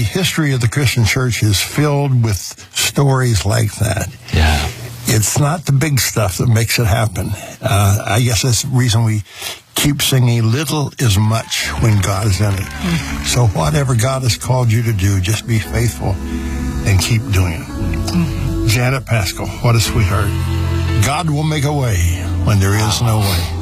history of the Christian church is filled with stories like that. Yeah. It's not the big stuff that makes it happen. I guess that's the reason we keep singing, little is much when God is in it. Mm-hmm. So whatever God has called you to do, just be faithful and keep doing it. Mm-hmm. Janet Paschal, what a sweetheart. God will make a way when there is no way.